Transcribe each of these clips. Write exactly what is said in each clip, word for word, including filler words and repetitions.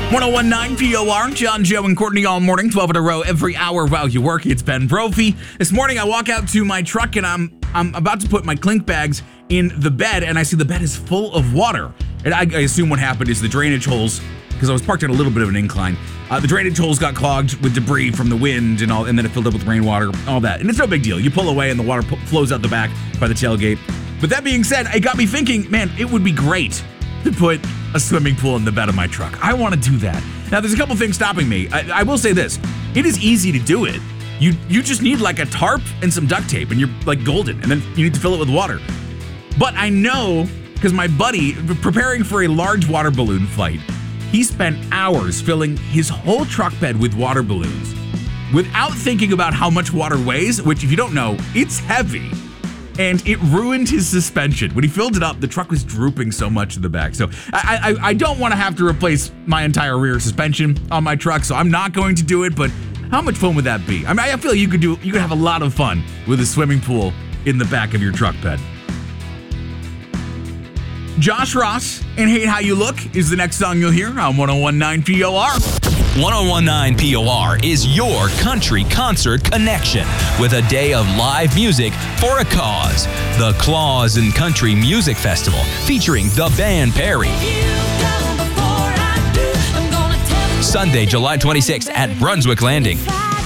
one oh one point nine P O R, John, Joe, and Courtney all morning, twelve in a row, every hour while you work. It's Ben Brophy. This morning I walk out to my truck and I'm I'm about to put my clink bags in the bed, and I see the bed is full of water. And I, I assume what happened is the drainage holes, because I was parked at a little bit of an incline, uh, the drainage holes got clogged with debris from the wind and all, and then it filled up with rainwater, all that. And it's no big deal. You pull away and the water p- flows out the back by the tailgate. But that being said, it got me thinking, man, it would be great to put a swimming pool in the bed of my truck. I want to do that. Now, there's a couple things stopping me. I, I will say this. It is easy to do it. You you just need like a tarp and some duct tape, and you're like golden, and then you need to fill it with water. But I know, because my buddy, preparing for a large water balloon flight, he spent hours filling his whole truck bed with water balloons without thinking about how much water weighs, which, if you don't know, it's heavy. And it ruined his suspension. When he filled it up, the truck was drooping so much in the back. So I, I, I don't want to have to replace my entire rear suspension on my truck, so I'm not going to do it. But how much fun would that be? I mean, I feel like you could do, you could have a lot of fun with a swimming pool in the back of your truck bed. Josh Ross and Hate How You Look is the next song you'll hear on one oh one point nine P O R. one oh one point nine P O R is your country concert connection with a day of live music for a cause. The Claus and Country Music Festival featuring the band Perry. Sunday, July twenty-sixth at Brunswick Landing.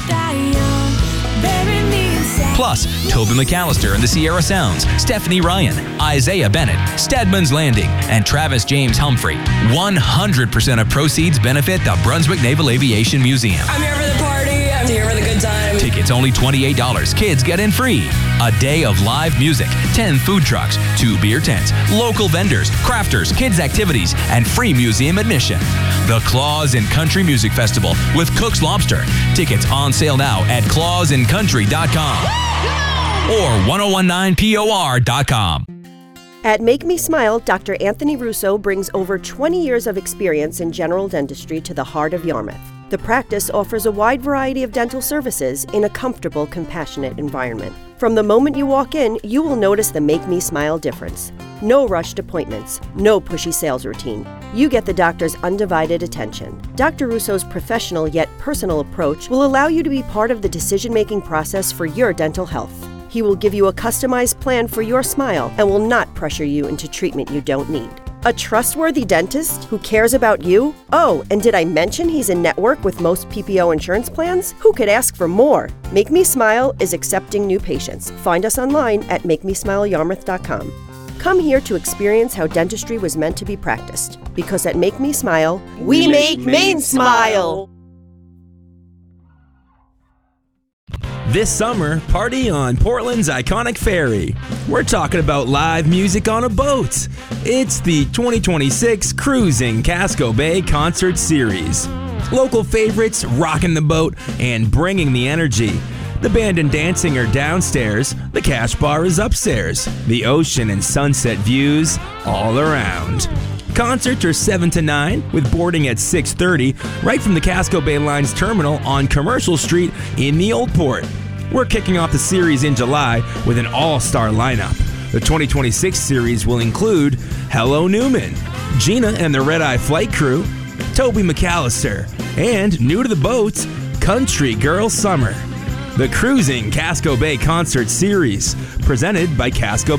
Plus, Toby McAllister and the Sierra Sounds, Stephanie Ryan, Isaiah Bennett, Stedman's Landing, and Travis James Humphrey. one hundred percent of proceeds benefit the Brunswick Naval Aviation Museum. I'm here for the party. I'm here for the good time. Tickets only twenty-eight dollars. Kids get in free. A day of live music, ten food trucks, two beer tents, local vendors, crafters, kids activities, and free museum admission. The Claus and Country Music Festival with Cook's Lobster. Tickets on sale now at claus and country dot com or one oh one point nine P O R dot com. At Make Me Smile, Doctor Anthony Russo brings over twenty years of experience in general dentistry to the heart of Yarmouth. The practice offers a wide variety of dental services in a comfortable, compassionate environment. From the moment you walk in, you will notice the Make Me Smile difference. No rushed appointments, no pushy sales routine. You get the doctor's undivided attention. Doctor Russo's professional yet personal approach will allow you to be part of the decision-making process for your dental health. He will give you a customized plan for your smile and will not pressure you into treatment you don't need. A trustworthy dentist who cares about you? Oh, and did I mention he's in network with most P P O insurance plans? Who could ask for more? Make Me Smile is accepting new patients. Find us online at make me smile yarmouth dot com. Come here to experience how dentistry was meant to be practiced. Because at Make Me Smile, we, we make Maine smile! This summer, party on Portland's iconic ferry. We're talking about live music on a boat. It's the twenty twenty-six Cruising Casco Bay Concert Series. Local favorites rocking the boat and bringing the energy. The band and dancing are downstairs, the cash bar is upstairs. The ocean and sunset views all around. Concerts are seven to nine, with boarding at six thirty, right from the Casco Bay Line's terminal on Commercial Street in the Old Port. We're kicking off the series in July with an all-star lineup. The twenty twenty-six series will include Hello Newman, Gina and the Red Eye Flight Crew, Toby McAllister, and new to the boats, Country Girl Summer. The Cruising Casco Bay Concert Series, presented by Casco